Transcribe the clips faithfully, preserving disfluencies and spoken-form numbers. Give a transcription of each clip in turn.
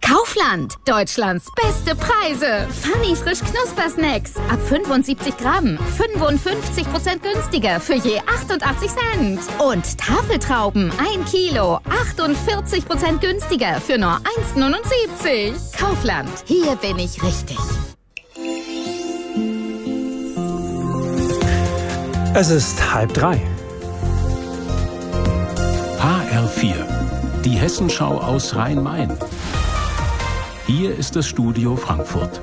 Kaufland, Deutschlands beste Preise. Funny frisch Knusper-Snacks ab fünfundsiebzig Gramm, fünfundfünfzig Prozent günstiger für je achtundachtzig Cent. Und Tafeltrauben ein Kilo, achtundvierzig Prozent günstiger für nur eins Komma neunundsiebzig. Kaufland, hier bin ich richtig. Es ist halb drei. H R vier, die Hessenschau aus Rhein-Main. Hier ist das Studio Frankfurt.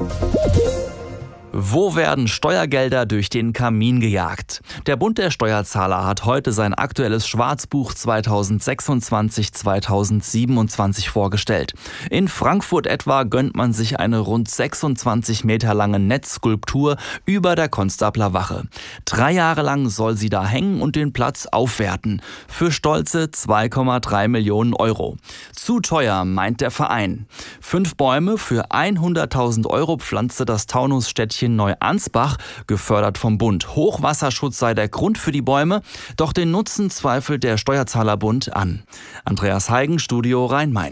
Wo werden Steuergelder durch den Kamin gejagt? Der Bund der Steuerzahler hat heute sein aktuelles Schwarzbuch zweitausendsechsundzwanzig zweitausendsiebenundzwanzig vorgestellt. In Frankfurt etwa gönnt man sich eine rund sechsundzwanzig Meter lange Netzskulptur über der Konstabler Wache. Drei Jahre lang soll sie da hängen und den Platz aufwerten. Für stolze zwei Komma drei Millionen Euro. Zu teuer, meint der Verein. Fünf Bäume für hunderttausend Euro pflanzte das Taunusstädtchen Neuansbach, gefördert vom Bund. Hochwasserschutz sei der Grund für die Bäume, doch den Nutzen zweifelt der Steuerzahlerbund an. Andreas Heigen, Studio Rhein-Main.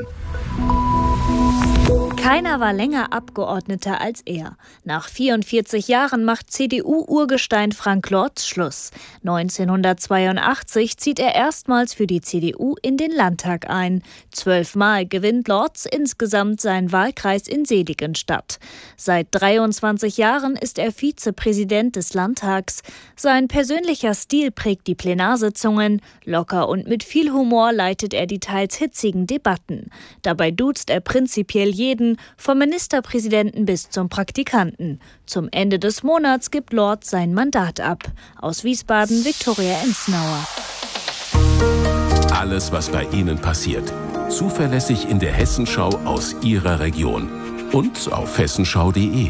Keiner war länger Abgeordneter als er. Nach vierundvierzig Jahren macht C D U-Urgestein Frank Lorz Schluss. neunzehnhundertzweiundachtzig zieht er erstmals für die C D U in den Landtag ein. Zwölfmal gewinnt Lorz insgesamt seinen Wahlkreis in Seligenstadt. Seit dreiundzwanzig Jahren ist er Vizepräsident des Landtags. Sein persönlicher Stil prägt die Plenarsitzungen. Locker und mit viel Humor leitet er die teils hitzigen Debatten. Dabei duzt er prinzipiell jeden, vom Ministerpräsidenten bis zum Praktikanten. Zum Ende des Monats gibt Lorz sein Mandat ab. Aus Wiesbaden, Viktoria Ensnauer. Alles, was bei Ihnen passiert, zuverlässig in der Hessenschau aus Ihrer Region und auf hessenschau punkt de.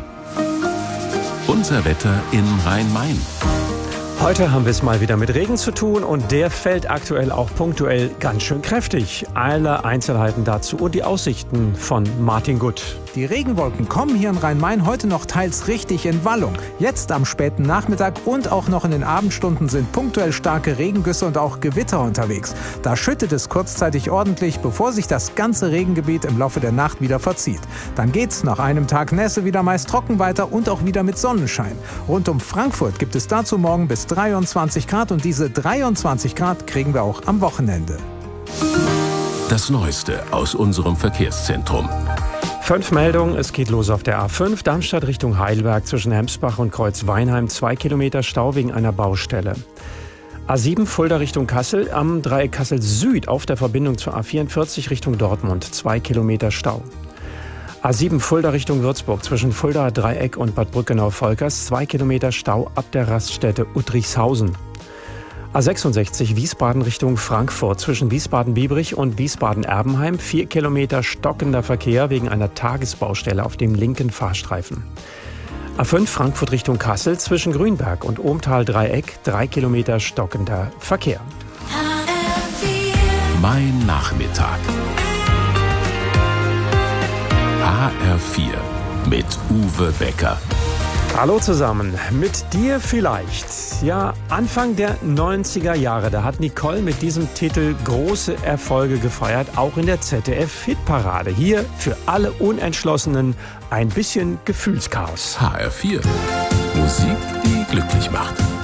Unser Wetter in Rhein-Main. Heute haben wir es mal wieder mit Regen zu tun und der fällt aktuell auch punktuell ganz schön kräftig. Alle Einzelheiten dazu und die Aussichten von Martin Gutt. Die Regenwolken kommen hier in Rhein-Main heute noch teils richtig in Wallung. Jetzt am späten Nachmittag und auch noch in den Abendstunden sind punktuell starke Regengüsse und auch Gewitter unterwegs. Da schüttet es kurzzeitig ordentlich, bevor sich das ganze Regengebiet im Laufe der Nacht wieder verzieht. Dann geht's nach einem Tag Nässe wieder meist trocken weiter und auch wieder mit Sonnenschein. Rund um Frankfurt gibt es dazu morgen bis dreiundzwanzig Grad und diese dreiundzwanzig Grad kriegen wir auch am Wochenende. Das Neueste aus unserem Verkehrszentrum. Fünf Meldungen, es geht los auf der A fünf, Darmstadt Richtung Heidelberg zwischen Hemsbach und Kreuzweinheim, zwei Kilometer Stau wegen einer Baustelle. A sieben Fulda Richtung Kassel, am Dreieck Kassel Süd auf der Verbindung zur A vierundvierzig Richtung Dortmund, zwei Kilometer Stau. A sieben Fulda Richtung Würzburg zwischen Fulda Dreieck und Bad Brückenau-Volkers, zwei Kilometer Stau ab der Raststätte Uttrichshausen. A sechsundsechzig Wiesbaden Richtung Frankfurt zwischen Wiesbaden-Biebrich und Wiesbaden-Erbenheim, vier Kilometer stockender Verkehr wegen einer Tagesbaustelle auf dem linken Fahrstreifen. A fünf Frankfurt Richtung Kassel zwischen Grünberg und Ohmtal-Dreieck, drei Kilometer stockender Verkehr. Mein Nachmittag. H R vier mit Uwe Becker. Hallo zusammen, mit dir vielleicht. Ja, Anfang der neunziger Jahre, da hat Nicole mit diesem Titel große Erfolge gefeiert, auch in der Z D F-Hitparade. Hier für alle Unentschlossenen ein bisschen Gefühlschaos. H R vier, Musik, die glücklich macht.